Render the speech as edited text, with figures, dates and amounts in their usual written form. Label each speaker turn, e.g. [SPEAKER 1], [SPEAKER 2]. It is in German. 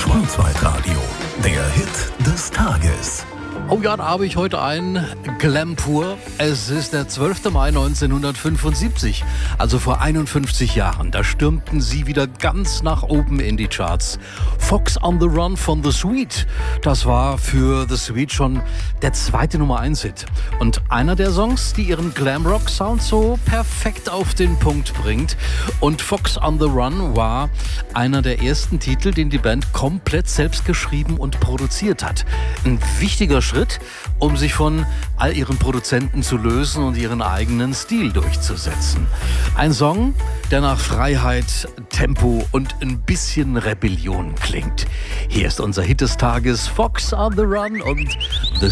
[SPEAKER 1] Schwarzwaldradio, der Hit des Tages.
[SPEAKER 2] Oh ja, da habe ich heute einen Glam pur. Es ist der 12. Mai 1975, also vor 51 Jahren. Da stürmten sie wieder ganz nach oben in die Charts. Fox on the Run von The Sweet. Das war für The Sweet schon der zweite Nummer 1 Hit. Und einer der Songs, die ihren Glamrock-Sound so perfekt auf den Punkt bringt. Und Fox on the Run war einer der ersten Titel, den die Band komplett selbst geschrieben und produziert hat. Ein wichtiger Schritt, um sich von all ihren Produzenten zu lösen und ihren eigenen Stil durchzusetzen. Ein Song, der nach Freiheit, Tempo und ein bisschen Rebellion klingt. Hier ist unser Hit des Tages, Fox on the Run und The